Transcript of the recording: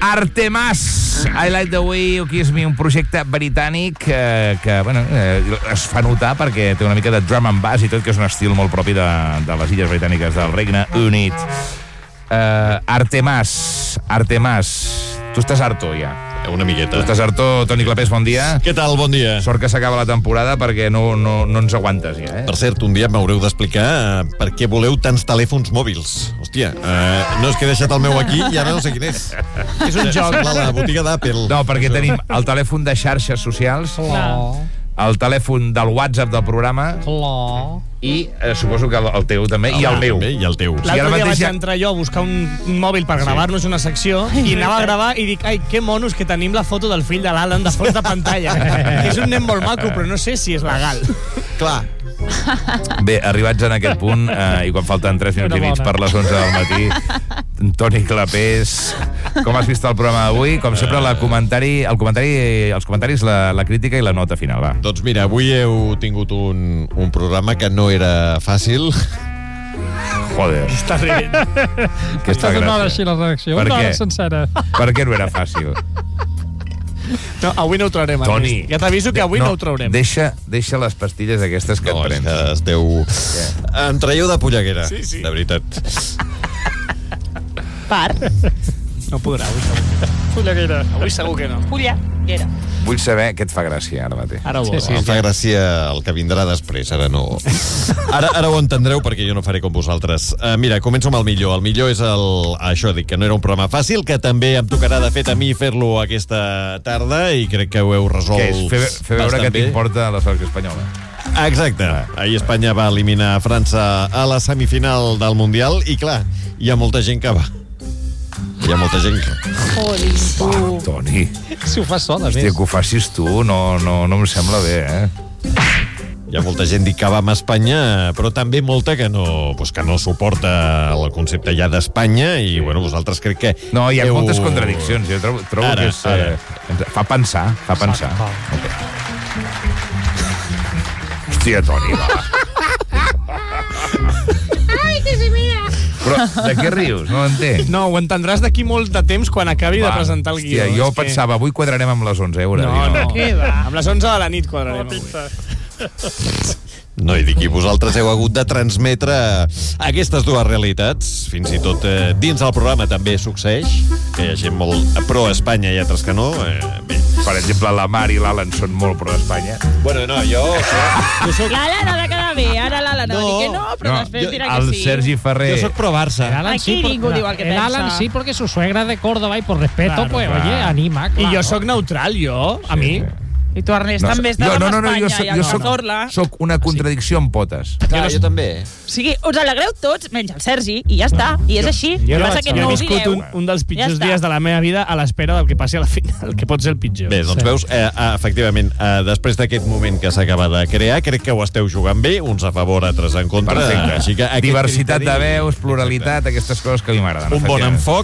Artemas, I Like the Way You Kiss Me, un projecte britànic que es fa notar perquè té una mica de drum and bass i tot, que és un estil molt propi de les illes britàniques del Regne Unit. Artemas, tu estàs harto ja. Una miqueta. Tu estàs harto, Toni Clapés, bon dia. Què tal, bon dia? Sort que s'acaba la temporada perquè no ens aguantes ja, Per cert, un dia m'haureu d'explicar per què voleu tants telèfons mòbils. Hòstia, no, és que he deixat el meu aquí i ara no sé quin és. És un joc. La botiga d'Apple. No, perquè tenim el telèfon de xarxes socials, el telèfon del WhatsApp del programa i suposo que el teu també, i el meu. I el teu. L'altre dia vaig entrar jo a buscar un mòbil per gravar-nos una secció i anava a gravar i dic, ai, que monos que tenim la foto del fill de l'Alan de fons de pantalla. És un nen molt maco, però no sé si és legal. Clar. Bé, arribats en aquest punt, i quan falten 3 minuts i mig per les 11 del matí, Toni Clapés, com has vist el programa d'avui? Com sempre, els comentaris, la crítica i la nota final, va. Doncs mira, avui heu tingut un programa que no era fàcil. Joder. Estàs rient. Aquesta una hora gràcia. així la redacció, Per una què? hora sencera. Per què no era fàcil? No, avui no ho traurem. Toni. Ja t'aviso que avui no ho traurem. Deixa les pastilles aquestes que et prens. No, esteu... Em traieu de polleguera, Sí. de veritat. No podrà, avui segur. Polleguera. Avui segur que no. Polleguera. Vull saber què et fa gràcia ara mateix. Ara ho veuràs. Em fa gràcia el que vindrà després, ara no. Ara ho entendreu perquè jo no faré com vosaltres. Mira, començo amb el millor. El millor és això, dic que no era un programa fàcil, que també em tocarà de fet a mi fer-lo aquesta tarda i crec que ho heu resolt. Què és? Fer veure que t'importa la selecció espanyola. Exacte. Ahir Espanya va eliminar França a la semifinal del Mundial i clar, hi ha molta gent que va. Hi ha molta gent que... Va, Toni. Si ho fas sola, Hòstia, més. que ho facis tu, no em sembla bé, Hi ha molta gent que va amb Espanya, però també molta que no suporta el concepte ja d'Espanya i, bueno, vosaltres crec que... No, hi ha moltes contradiccions. Jo trobo Ara, que és... Fa pensar. Okay. Hòstia, Toni, va. Ai, que se mira. Però de què rius? No ho entenc. No, ho entendràs d'aquí molt de temps quan acabi de presentar el guió. Hòstia, jo pensava, avui quadrarem amb les 11 euros. No. Amb les 11 de la nit quadrarem avui. No, i dic, i vosaltres heu hagut de transmetre aquestes dues realitats, fins i tot dins del programa també succeeix, que hi ha gent molt pro-Espanya i altres que no. Bé. Per exemple, la Mar i l'Alan són molt pro-Espanya. Bueno, no, jo soc... L'Alan ha de quedar bé, ara l'Alan ha de dir que no, però després dirà que el sí. Sergi Ferrer... Jo soc pro-Barça. Aquí ningú diu el que el pensa. Alan sí, porque su suegra de Córdoba y por respeto, Claro, pues, claro. oye, anima, I claro. jo sóc neutral, a mi. I tu, Ernest, també estàs amb Espanya i a Cazorla. Soc una contradicció amb potes. Clar, jo també. O sigui, us alegreu tots, menys el Sergi, i ja està. I és així. Jo Passa que he no ho viscut direu. un dels pitjors Ja està. dies de la meva vida a l'espera del que passi a la final, que pot ser el pitjor. Bé, doncs veus, efectivament, després d'aquest moment que s'acaba de crear, crec que ho esteu jugant bé, uns a favor, altres en contra. Perfecte. Així que aquest Diversitat criteri... de veus, pluralitat, aquestes coses que li m'agraden. Un bon efectivament. enfoc.